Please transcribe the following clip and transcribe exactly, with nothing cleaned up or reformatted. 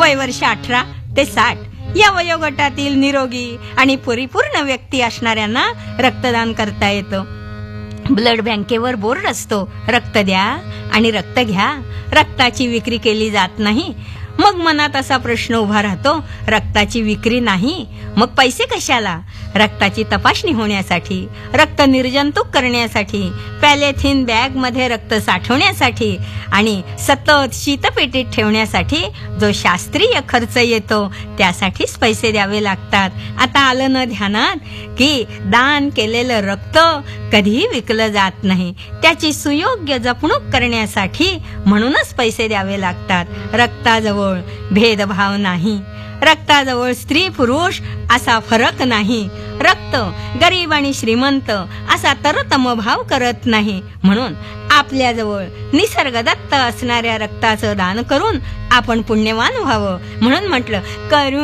वय वर्ष अठरा ते साठ या वयोगटातील निरोगी आणि परिपूर्ण व्यक्ती असणाऱ्यांना रक्तदान करता येतं. ब्लड बँकेवर बोर्ड असतो, रक्त द्या आणि रक्त घ्या. रक्ताची विक्री केली जात नाही. मग मनात असा प्रश्न उभा राहतो, रक्ताची विक्री नाही मग पैसे कशाला? रक्ताची तपासणी होण्यासाठी, रक्त निर्जंतुक करण्यासाठी, पॅलेथिन बॅग मध्ये रक्त साठवण्यासाठी आणि सतत शीतपेटीत ठेवण्यासाठी जो शास्त्रीय खर्च येतो त्यासाठीच पैसे द्यावे लागतात. आता आलं न ध्यानात की दान केलेलं रक्त कधीही विकलं जात नाही. त्याची सुयोग्य जपणूक करण्यासाठी म्हणूनच पैसे द्यावे लागतात. रक्ताजवळ भेदभाव नाही. रक्ताजवळ स्त्री पुरुष असा फरक नाही. रक्त गरीब आणि श्रीमंत असा तरतम भाव करत नाही. म्हणून आपल्याजवळ निसर्गदत्त असणाऱ्या रक्ताचं दान करून आपण पुण्यवान व्हावं. म्हणून म्हटलं, करू